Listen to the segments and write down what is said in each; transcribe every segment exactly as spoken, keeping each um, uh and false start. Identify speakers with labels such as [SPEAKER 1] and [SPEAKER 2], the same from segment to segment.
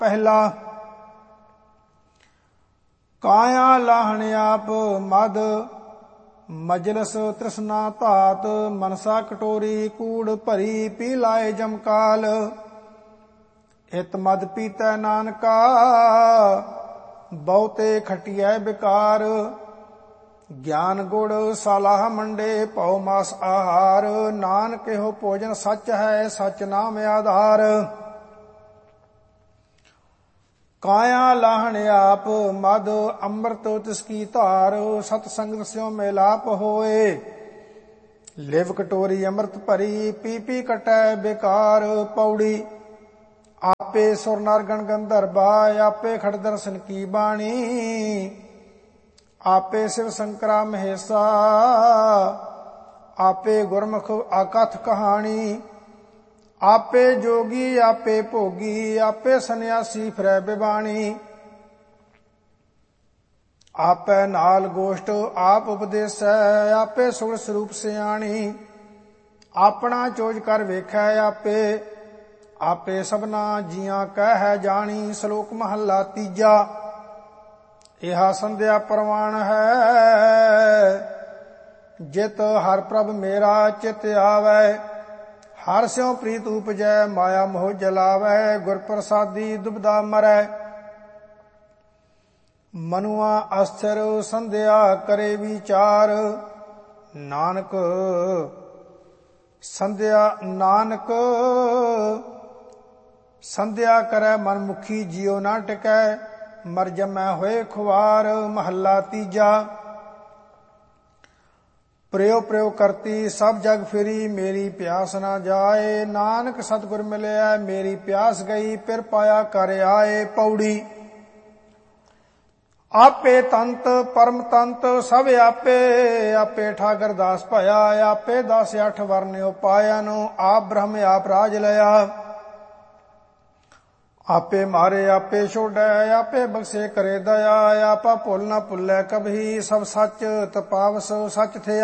[SPEAKER 1] ਪਹਿਲਾ ਕਾਇਆ ਲਾਹਣ ਆਪ ਮਦ ਮਜਲਸ ਤ੍ਰਿਸ਼ਨਾ ਧਾਤ ਮਨਸਾ ਕਟੋਰੀ ਕੂੜ ਭਰੀ ਪੀ ਲਾਏ ਜਮਕਾਲ ਇਤ ਮਦ ਪੀਤੈ ਨਾਨਕਾ ਬਹੁਤੇ ਖਟਿਐ ਬਿਕਾਰ ਗਿਆਨ ਗੁੜ ਸਾਲਾਹ ਮੰਡੇ ਭਉ ਮਾਸ ਆਹਾਰ ਨਾਨਕ ਇਹੋ ਭੋਜਨ ਸੱਚ ਹੈ ਸੱਚ ਨਾਮ ਆਧਾਰ ਕਾਇਆ ਲਾਹਣ ਆਪ ਮਦ ਅੰਮ੍ਰਿਤ ਤਿਸ ਕੀ ਧਾਰ ਸਤ ਸੰਗਤ ਸਿਉ ਮਿਲਾਪ ਹੋਏ ਲਿਵ ਕਟੋਰੀ ਅੰਮ੍ਰਿਤ ਭਰੀ ਪੀ ਪੀ ਕਟੈ ਬੇਕਾਰ ਪੌੜੀ ਆਪੇ ਸੁਰ ਨਰ ਗਣ ਗੰਧਰਵਾ ਆਪੇ ਖੜ ਦਰਸ਼ਨ ਕੀ ਬਾਣੀ ਆਪੇ ਸਿਵ ਸ਼ੰਕਰਾ ਮਹੇਸ਼ਾ ਆਪੇ ਗੁਰਮੁਖ ਆਕਥ ਕਹਾਣੀ ਆਪੇ ਜੋਗੀ ਆਪੇ ਭੋਗੀ ਆਪੇ ਸੰਨਿਆਸੀ ਫਿਰੈ ਬਿਬਾਣੀ ਆਪੇ ਨਾਲ ਗੋਸ਼ਟ ਆਪ ਉਪਦੇਸੈ ਆਪੇ ਸੁਰ ਸਰੂਪ ਸਿਆਣੀ ਆਪਣਾ ਚੋਜ ਕਰ ਵੇਖੈ ਆਪੇ ਆਪੇ ਸਭਨਾ ਜੀਆਂ ਕਹਿ ਜਾਣੀ ਸ਼ਲੋਕ ਮਹੱਲਾ ਤੀਜਾ ਇਹਾ ਸੰਧਿਆ ਪ੍ਰਵਾਨ ਹੈ ਜਿਤ ਹਰਿ ਪ੍ਰਭ ਮੇਰਾ ਚਿਤ ਆਵੈ ਹਰਿ ਸਿਉ ਪ੍ਰੀਤ ਉਪਜੈ ਮਾਇਆ ਮੋਹ ਜਲਾਵੈ ਗੁਰ ਪ੍ਰਸਾਦੀ ਦੁਬਦਾ ਮਰੈ ਮਨੁਆ ਅਸਥਿਰ ਸੰਧਿਆ ਕਰੇ ਵਿਚਾਰ ਨਾਨਕ ਸੰਧਿਆ ਨਾਨਕ ਸੰਧਿਆ ਕਰੈ ਮਨ ਮੁਖੀ ਜਿਉ ਨਾ ਟਿਕੈ ਮਰ ਜਮੈ ਹੋਏ ਖੁਆਰ ਮਹੱਲਾ ਤੀਜਾ ਪ੍ਰਯੋ ਪ੍ਰਯੋ ਕਰਤੀ ਸਭ ਜਗ ਫਿਰੀ ਮੇਰੀ ਪਿਆਸ ਨਾ ਜਾਏ ਨਾਨਕ ਸਤਿਗੁਰ ਮਿਲਿਆ ਮੇਰੀ ਪਿਆਸ ਗਈ ਫਿਰ ਪਾਇਆ ਕਰ ਆਏ ਪੌੜੀ ਆਪੇ ਤੰਤ ਪਰਮ ਤੰਤ ਸਭ ਆਪੇ ਆਪੇ ਠਾਕਰ ਦਾਸ ਭਇਆ ਆਪੇ ਦਸ ਅੱਠ ਵਰਨਿਓ ਪਾਇਆ ਨੂੰ ਆਪ ਬ੍ਰਹਮ ਆਪ ਰਾਜ ਲਿਆ ਆਪੇ ਮਾਰੇ ਆਪੇ ਛੋੜੈ ਆਪੇ ਬਖਸ਼ੇ ਕਰੇ ਦਇਆ ਆਪਾ ਭੁੱਲ ਨਾ ਭੁੱਲੈ ਕਭੀ ਸਭ ਸੱਚ ਤਪਾਵਸ ਸੱਚ ਥਿਆ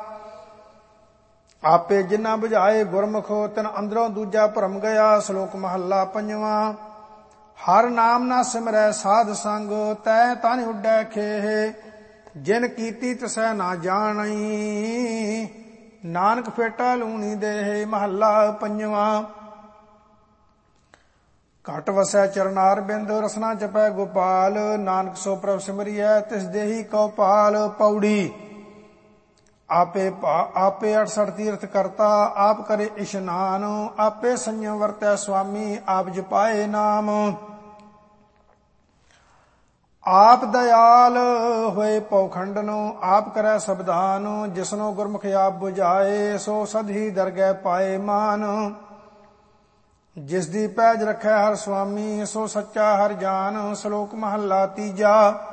[SPEAKER 1] ਆਪੇ ਜਿਨ੍ਹਾਂ ਬੁਝਾਏ ਗੁਰਮੁਖ ਤਿਨ ਅੰਦਰੋਂ ਦੂਜਾ ਭਰਮ ਗਿਆ ਸ਼ਲੋਕ ਮਹੱਲਾ ਪੰਜਵਾਂ ਹਰ ਨਾਮ ਨਾ ਸਿਮਰੈ ਸਾਧ ਸੰਗ ਤੈ ਤਨ ਉੱਡੈ ਖੇਹ ਜਿਨ ਕੀਤੀ ਤਿਸੈ ਨਾ ਜਾਣਈ ਨਾਨਕ ਫੇਟਾ ਲੂਣੀ ਦੇਹ ਮਹੱਲਾ ਪੰਜਵਾਂ ਘਟ ਵਸੈ ਚਰਨਾਰ ਬਿੰਦ ਰਸਨਾ ਜਪੈ ਗੋਪਾਲ ਨਾਨਕ ਸੋ ਪ੍ਰਭ ਸਿਮਰਿਐ ਤਿਸ ਦੇਹੀ ਕਉ ਪਾਲ ਪੌੜੀ ਆਪੇ ਆਪੇ ਅਠਸਠ ਤੀਰਥ ਕਰਤਾ ਆਪ ਕਰੇ ਇਸ਼ਨਾਨ ਆਪੇ ਸੰਯਮ ਵਰਤੈ ਸੁਆਮੀ ਆਪ ਜਪਾਏ ਨਾਮ ਆਪ ਦਇਆਲ ਹੋਏ ਪਉਖੰਡਨੋ ਆਪ ਕਰੈ ਸਬਦਾਨ ਜਿਸਨੋ ਗੁਰਮੁਖ ਆਪ 부ਝਾਏ ਸੋ ਸਦਹੀ ਦਰਗਹਿ ਪਾਏ ਮਾਨ ਜਿਸ ਦੀ ਪੈਜ ਰੱਖੈ ਹਰ ਸੁਆਮੀ ਸੋ ਸੱਚਾ ਹਰ ਜਾਨ ਸ਼ਲੋਕ ਮਹੱਲਾ ਤੀਜਾ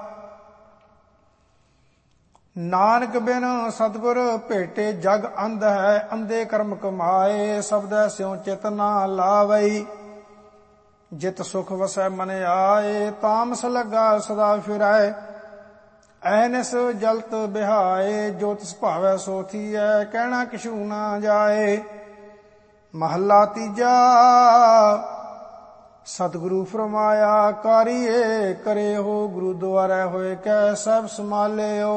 [SPEAKER 1] ਨਾਨਕ ਬਿਨ ਸਤਿਗੁਰ ਭੇਟੇ ਜਗ ਅੰਧ ਹੈ ਅੰਧੇ ਕਰਮ ਕਮਾਏ ਸਬਦੈ ਸਿਉ ਚਿਤ ਨਾ ਲਾਵਈ ਜਿਤ ਸੁਖ ਵਸੈ ਮਨ ਆਏ ਤਾਮਸ ਲੱਗਾ ਸਦਾ ਫਿਰੈ ਐਨਸ ਜਲਤ ਬਿਹਾਏ ਜੋ ਤਿਸ ਭਾਵੈ ਸੋ ਥੀਐ ਕਹਿਣਾ ਕਿਛੂ ਨਾ ਜਾਏ ਮਹੱਲਾ ਤੀਜਾ ਸਤਿਗੁਰੂ ਫਰਮਾਇਆ ਕਾਰੀਏ ਕਰੇ ਹੋ ਗੁਰੂ ਦੁਆਰੇ ਹੋਏ ਕੈ ਸਭ ਸੰਭਾਲਿਓ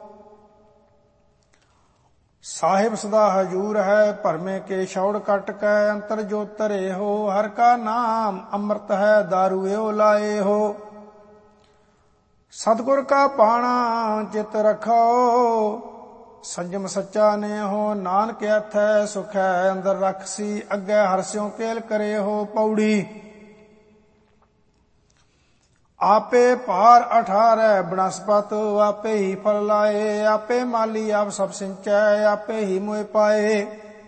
[SPEAKER 1] ਸਾਹਿਬ ਸਦਾ ਹਜੂਰ ਹੈ ਭਰਮੇ ਕੇ ਛੌੜ ਕੱਟ ਕੈ ਅੰਤਰ ਜੋ ਧਰੇ ਹੋ ਹਰ ਕਾ ਨਾਮ ਅੰਮ੍ਰਿਤ ਹੈ ਦਾਰੂ ਏਉ ਲਾਏ ਹੋ ਸਤਿਗੁਰ ਕਾ ਪਾਣਾ ਚਿਤ ਰਖੋ ਸੰਜਮ ਸੱਚਾ ਨੇ ਹੋ ਨਾਨਕ ਅਥੈ ਸੁਖੈ ਅੰਦਰ ਰਖਸੀ ਅੱਗੇ ਹਰਿ ਸਿਉ ਕੇਲ ਕਰੇ ਹੋ ਪੌੜੀ ਆਪੇ ਭਾਰ ਅਠਾਰੈ ਬਨਸਪਤ ਆਪੇ ਹੀ ਫਲ ਲਾਏ ਆਪੇ ਮਾਲੀ ਆਪ ਸਭ ਸਿੰਚੈ ਆਪੇ ਹੀ ਮੋਇ ਪਾਏ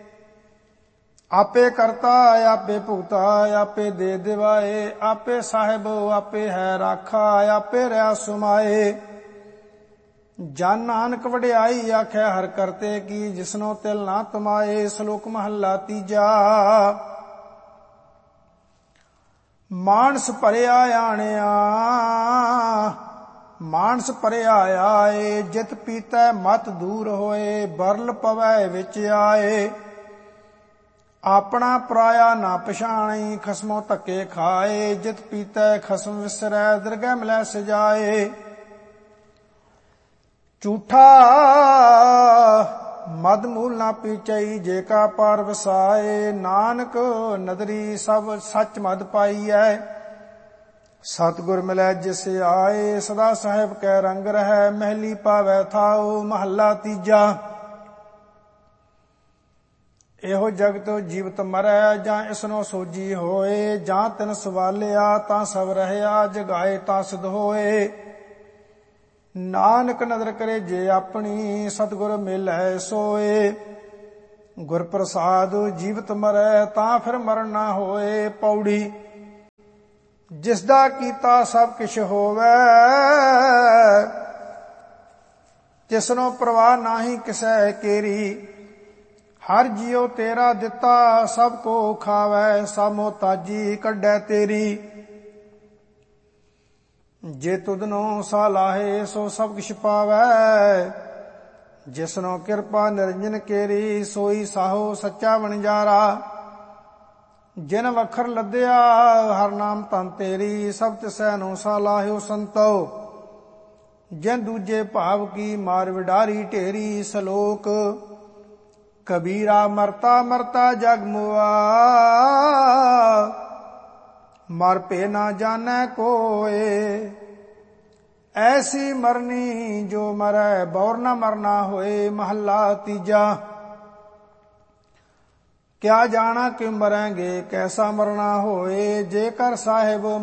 [SPEAKER 1] ਆਪੇ ਕਰਤਾ ਆਪੇ ਭੁਗਤਾ ਆਪੇ ਦੇ ਦਿਵਾਏ ਆਪੇ ਸਾਹਿਬ ਆਪੇ ਹੈ ਰਾਖਾ ਆਪੇ ਰਿਆ ਸੁਮਾਏ ਜਨ ਨਾਨਕ ਵਡਿਆਈ ਆਖੈ ਹਰ ਕਰਤੇ ਕੀ ਜਿਸਨੋ ਤਿਲ ਨਾ ਤਮਾਏ ਸ਼ਲੋਕ ਮਹੱਲਾ ਤੀਜਾ ਮਾਨਸ ਭਰਿਆ ਆਣਿਆ ਮਾਨਸ ਭਰਿਆ ਆਏ ਜਿਤ ਪੀਤੈ ਮਤ ਦੂਰ ਹੋਏ ਬਰਲ ਪਵੈ ਵਿੱਚ ਆਏ ਆਪਣਾ ਪਰਾਇਆ ਨਾ ਪਛਾਣੀ, ਖਸਮੋਂ ਧੱਕੇ ਖਾਏ। ਜਿਤ ਪੀਤੈ ਖਸਮ ਵਿਸਰੈ, ਦਰਗਹਿ ਮਿਲੈ ਸਜਾਏ। ਝੂਠਾ ਮਦ ਮੂਲ ਨਾ ਪੀਚਈ, ਜੇ ਕਾ ਪਾਰ ਵਸਾਏ। ਨਾਨਕ ਨਦਰੀ ਸਭ ਸੱਚ ਮਦ ਪਾਈਐ, ਸਤਿਗੁਰ ਮਿਲੈ ਜਿਸ ਆਏ। ਸਦਾ ਸਾਹਿਬ ਕੈ ਰੰਗ ਰਹੈ, ਮਹਿਲੀ ਪਾਵੈ ਥਾਉ। ਮਹੱਲਾ ਤੀਜਾ। ਇਹੋ ਜਗਤ ਜੀਵਤ ਮਰੈ, ਜਾਂ ਇਸਨੋ ਸੋਜੀ ਹੋਏ। ਜਾਂ ਤਿਨ ਸਵਾਲਿਆ ਤਾਂ ਸਭ ਰਹਿਆ, ਜਗਾਏ ਤਾਂ ਸਿਧ ਹੋਏ। ਨਾਨਕ ਨਦਰ ਕਰੇ ਜੇ ਆਪਣੀ, ਸਤਿਗੁਰ ਮਿਲੈ ਸੋਏ। ਗੁਰ ਪ੍ਰਸਾਦ ਜੀਵਤ ਮਰੈ, ਤਾਂ ਫਿਰ ਮਰਨ ਨਾ ਹੋਏ। ਪੌੜੀ। ਜਿਸ ਦਾ ਕੀਤਾ ਸਭ ਕਿਛ ਹੋਵੈ, ਤਿਸਨੋ ਪ੍ਰਵਾਹ ਨਾਹੀ ਕਿਸੈ ਕੇਰੀ। ਹਰ ਜਿਉ ਤੇਰਾ ਦਿੱਤਾ, ਸਭ ਕੋ ਖਾਵੈ। ਸਭ ਮੁਹਤਾਜੀ ਕੱਢੈ ਤੇਰੀ। ਜੇ ਤੁਧਨੋ ਸਾਲਾਹੇ, ਸੋ ਸਭ ਕਿਛ ਪਾਵੈ। ਜਿਸਨੋ ਕਿਰਪਾ ਨਿਰੰਜਨ ਕੇਰੀ, ਸੋਈ ਸਾਹੋ ਸੱਚਾ ਵਣਜਾਰਾ। ਜਿਨ ਵਖਰ ਲੱਦਿਆ ਹਰ ਨਾਮ ਧਨ ਤੇਰੀ, ਸਭ ਤਿਸੈ ਨੂੰ ਸਾਲਾਹਿਓ ਸੰਤੋ। ਜਿਨ ਦੂਜੇ ਭਾਵ ਕੀ ਮਾਰ ਵਿਡਾਰੀ ਢੇਰੀ। ਸਲੋਕ। ਕਬੀਰਾ ਮਰਤਾ ਮਰਤਾ ਜਗ ਮੁਆ, ਮਰ ਭੇ ਨਾ ਜਾਣੈ ਕੋਏ। ਐਸੀ ਮਰਨੀ ਜੋ ਮਰੈ, ਬੌਰ ਨਾ ਮਰਨਾ ਹੋਏ। ਮਹੱਲਾ ਤੀਜਾ। ਕਿਆ ਜਾਣਾ ਕਿ ਮਰਾਂਗੇ, ਕੈਸਾ ਮਰਨਾ ਹੋਏ। ਜੇ ਕਰ ਸਾਹਿਬ